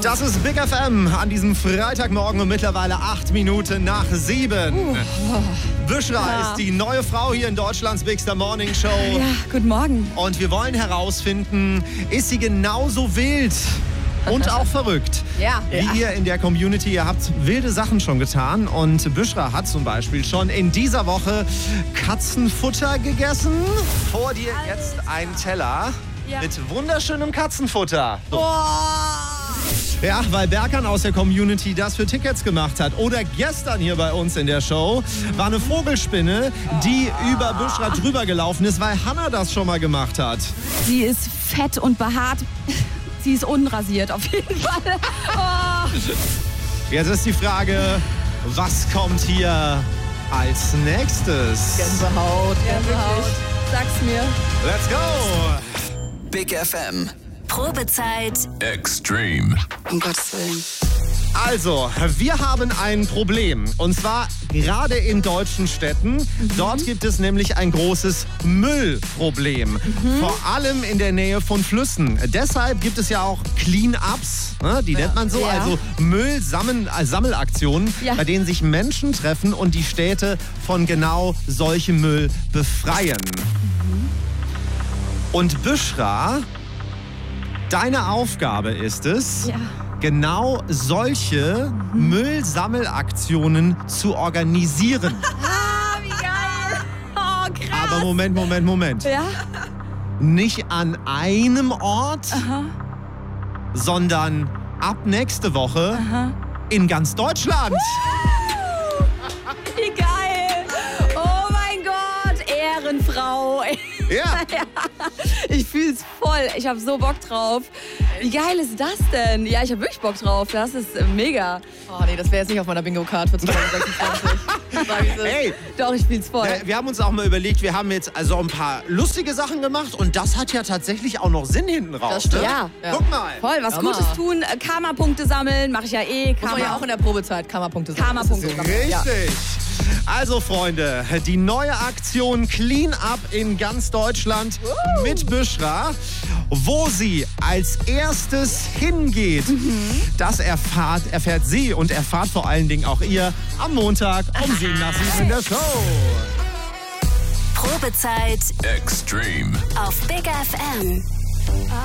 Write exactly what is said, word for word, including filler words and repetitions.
Das ist Big F M an diesem Freitagmorgen und mittlerweile acht Minuten nach sieben. Uh. Büschra ja. ist die neue Frau hier in Deutschlands Bigster Morning Show. Ja, guten Morgen. Und wir wollen herausfinden, ist sie genauso wild und auch verrückt ja. wie ja. ihr in der Community? Ihr habt wilde Sachen schon getan und Büschra hat zum Beispiel schon in dieser Woche Katzenfutter gegessen. Vor dir jetzt ein Teller ja. mit wunderschönem Katzenfutter. So. Boah. Ja, weil Berkan aus der Community das für Tickets gemacht hat. Oder gestern hier bei uns in der Show war eine Vogelspinne, die oh. über Büschra drüber gelaufen ist, weil Hannah das schon mal gemacht hat. Sie ist fett und behaart. Sie ist unrasiert auf jeden Fall. Oh. Jetzt ist die Frage, was kommt hier als nächstes? Gänsehaut, Gänsehaut. Sag's mir. Let's go! Big F M. Probezeit Extreme. Um Gottes Willen. Also, wir haben ein Problem. Und zwar gerade in deutschen Städten. Mhm. Dort gibt es nämlich ein großes Müllproblem. Mhm. Vor allem in der Nähe von Flüssen. Deshalb gibt es ja auch Clean-Ups, ne? Die ja. nennt man so. Ja. Also Müllsammelaktionen, ja. bei denen sich Menschen treffen und die Städte von genau solchem Müll befreien. Mhm. Und Büschra, deine Aufgabe ist es, ja. genau solche mhm. Müllsammelaktionen zu organisieren. Ah, wie geil! Oh, krass! Aber Moment, Moment, Moment. Ja? Nicht an einem Ort, Aha. sondern ab nächste Woche Aha. in ganz Deutschland. Wie geil! Oh mein Gott, Ehrenfrau! Ja. ja. Ich fühl's voll. Ich habe so Bock drauf. Wie geil ist das denn? Ja, ich habe wirklich Bock drauf. Das ist äh, mega. Oh nee, das wäre jetzt nicht auf meiner Bingo-Card für zwanzig sechsundzwanzig. Hey, doch, ich spiel's voll. Wir haben uns auch mal überlegt, wir haben jetzt also ein paar lustige Sachen gemacht und das hat ja tatsächlich auch noch Sinn hinten raus. Das stimmt. Ne? Ja. ja. Guck mal. Voll, was ja, Gutes tun, äh, Karma-Punkte sammeln, mache ich ja eh. Muss man ja auch in der Probezeit Karma-Punkte sammeln. Karma-Punkte sammeln. Richtig. Ja. Also Freunde, die neue Aktion Clean Up in ganz Deutschland uh. mit Büschra, wo sie als erstes hingeht, mhm. das erfahrt, erfährt sie und erfahrt vor allen Dingen auch ihr am Montag um sieben nach sieben in der Show. Probezeit Extreme auf Big F M.